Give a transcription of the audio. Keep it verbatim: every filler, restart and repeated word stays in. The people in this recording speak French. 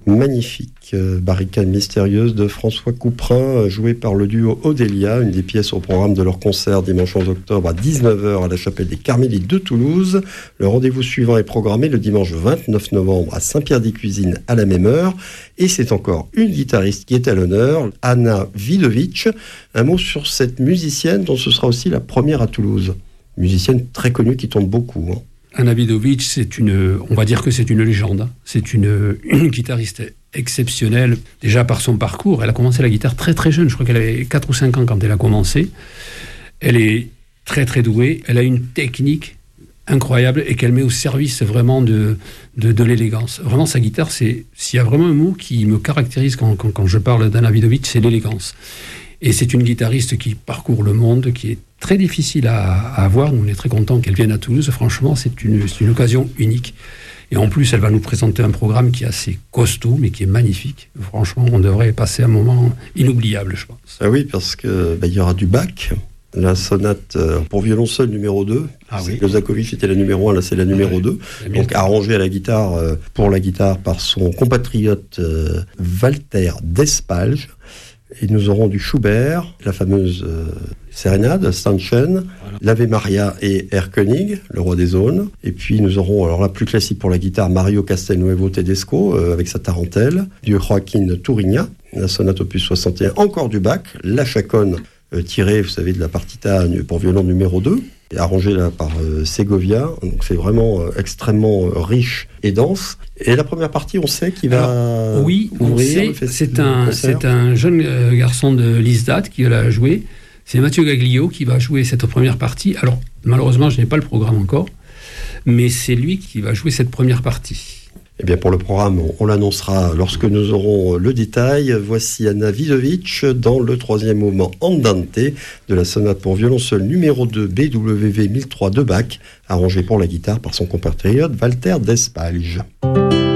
Magnifique euh, barricade mystérieuse de François Couperin, euh, jouée par le duo Odélia, une des pièces au programme de leur concert dimanche onze octobre à dix-neuf heures à la chapelle des Carmélites de Toulouse. Le rendez-vous suivant est programmé le dimanche vingt-neuf novembre à Saint-Pierre-des-Cuisines à la même heure. Et c'est encore une guitariste qui est à l'honneur, Anna Vidovic. Un mot sur cette musicienne dont ce sera aussi la première à Toulouse. Musicienne très connue qui tombe beaucoup, hein. Anna Vidovic, c'est une, on va dire que c'est une légende. C'est une, une guitariste exceptionnelle, déjà par son parcours. Elle a commencé la guitare très très jeune, je crois qu'elle avait quatre ou cinq ans quand elle a commencé. Elle est très très douée, elle a une technique incroyable et qu'elle met au service vraiment de, de, de l'élégance. Vraiment, sa guitare, c'est, s'il y a vraiment un mot qui me caractérise quand, quand, quand je parle d'Anna Vidovic, c'est l'élégance. Et c'est une guitariste qui parcourt le monde, qui est très difficile à, à avoir. Nous, on est très contents qu'elle vienne à Toulouse. Franchement, c'est une, c'est une occasion unique. Et en plus, elle va nous présenter un programme qui est assez costaud, mais qui est magnifique. Franchement, on devrait passer un moment inoubliable, je pense. Ah oui, parce que bah, il y aura du Bach, la sonate euh, pour violon seul numéro deux. Ah oui. Lozakovitch était la numéro un, là c'est la numéro ouais, deux. Ouais. Donc arrangée à la guitare, euh, pour la guitare par son compatriote euh, Walter Despalge. Et nous aurons du Schubert, la fameuse euh, sérénade, Stanchen, voilà. l'Ave Maria et Erkönig, le roi des zones. Et puis nous aurons, alors la plus classique pour la guitare, Mario Castelnuovo Tedesco, euh, avec sa tarentelle, du Joaquin Turina, la sonate opus soixante et un, encore du Bach, la chaconne euh, tirée, vous savez, de la partita pour violon numéro deux, et arrangée là par euh, Segovia. Donc c'est vraiment euh, extrêmement euh, riche et dense. Et la première partie, on sait qu'il va Alors, oui, on ouvrir sait, c'est un, c'est un jeune euh, garçon de l'ISDAT qui va la jouer. C'est Mathieu Gaglio qui va jouer cette première partie. Alors, malheureusement, je n'ai pas le programme encore, mais c'est lui qui va jouer cette première partie. Eh bien, pour le programme, on, on l'annoncera lorsque nous aurons le détail. Voici Anna Vidovic dans le troisième mouvement Andante de la sonate pour violon seul numéro deux B W V mille trois de Bach, arrangé pour la guitare par son compatriote Walter Despalge.